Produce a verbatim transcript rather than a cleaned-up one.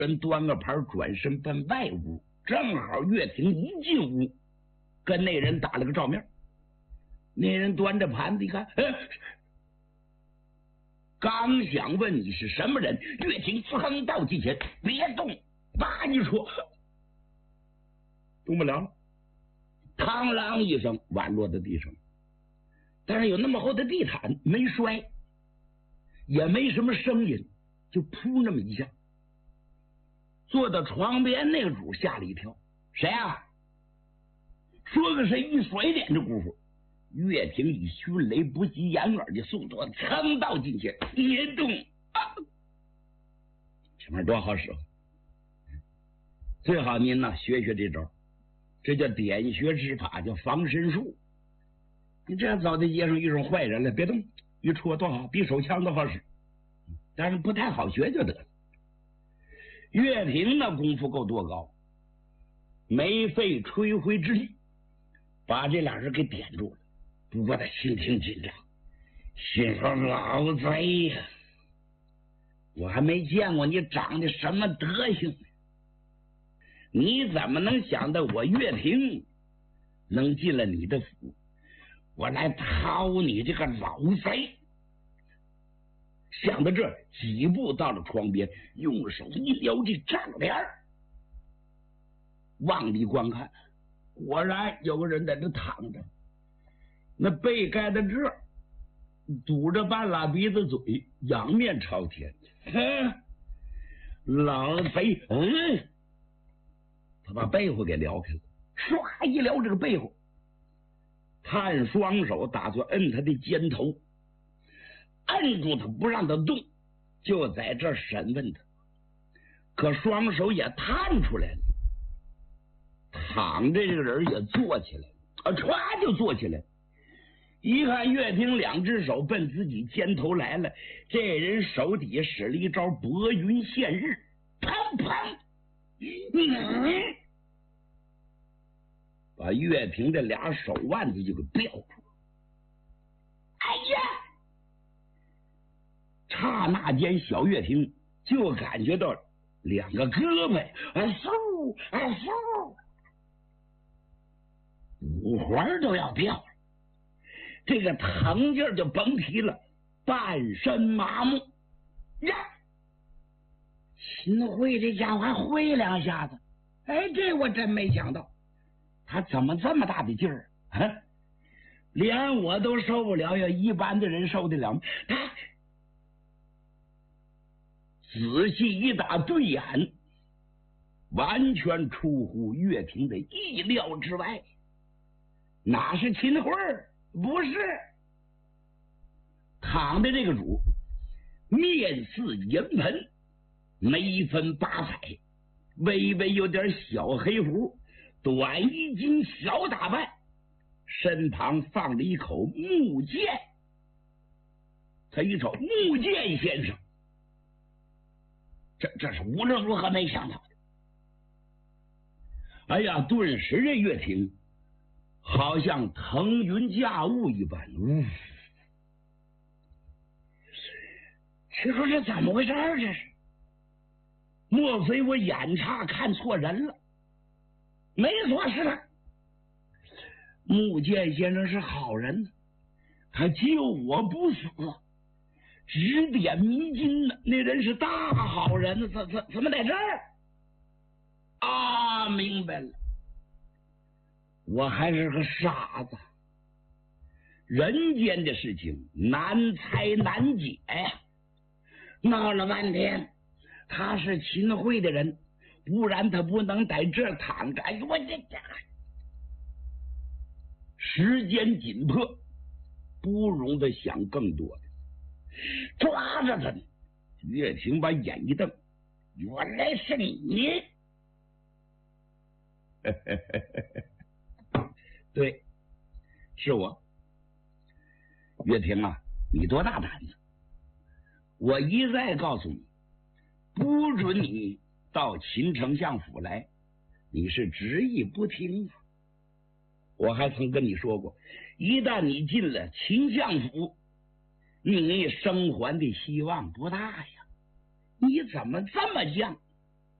人端个盘转身奔外屋，正好岳霆一进屋，跟那人打了个照面。那人端着盘子一看，哎，刚想问你是什么人，岳霆噌到近前，别动，叭一戳，动不了了，嘡啷一声碗落在地上。但是有那么厚的地毯，没摔，也没什么声音，就扑那么一下。坐到床边那个主吓了一跳，谁啊？说个谁一甩脸的功夫，岳霆以迅雷不及掩耳的速度噌到近前，别动啊！这玩意多好使，最好您呢学学这招，这叫点穴之法，叫防身术。你这样走在街上遇上坏人了，别动，一戳多好，比手枪都好使，但是不太好学就得了。岳霆那功夫够多高，没费吹灰之力把这俩人给点住了。不过他心挺紧张，心说老贼呀，我还没见过你长得什么德行呢，你怎么能想到我岳霆能进了你的府，我来掏你这个老贼？想到这，几步到了床边，用手一撩这帐帘，往里观看，果然有个人在这躺着，那被盖在这儿，堵着半拉鼻子嘴，仰面朝天。老贼，嗯，他把被子给撩开了，唰一撩这个被子，探双手打算摁他的肩头，摁住他不让他动，就在这审问他。可双手也探出来了，躺着这个人也坐起来了，啊，歘就坐起来。一看岳霆两只手奔自己肩头来了，这人手底下使了一招拨云见日，砰砰，嗯，把岳霆这俩手腕子就给吊住。哎呀！刹那间，小岳霆就感觉到两个胳膊哎嗖哎嗖，五环都要掉了，这个疼劲儿就甭提了，半身麻木呀！秦桧这家伙还挥两下子，哎，这我真没想到，他怎么这么大的劲儿啊？连我都受不了，要一般的人受得了吗？他仔细一打对眼，完全出乎岳霆的意料之外。哪是秦桧？不是，躺的这个主面似银盆，眉分八彩，微微有点小黑胡，短衣襟，小打扮，身旁放着一口木剑。他一瞅，木剑先生，这这是无论如何没想到的。哎呀，顿时这岳霆好像腾云驾雾一般，嗯，这说这怎么回事？这是莫非我眼差看错人了？没错，是他。木剑先生是好人，他救我不死，指点迷津呢。那人是大好人，怎怎怎么在这儿？啊，明白了，我还是个傻子。人间的事情难猜难解呀，闹了半天他是秦桧的人，不然他不能在这儿躺着。哎呦，我这这时间紧迫，不容他想更多的。抓着他呢，岳霆把眼一瞪，原来是你。对，是我。岳霆啊，你多大胆子，我一再告诉你，不准你到秦丞相府来，你是执意不听啊。我还曾跟你说过，一旦你进了秦相府，你生还的希望不大呀。你怎么这么犟？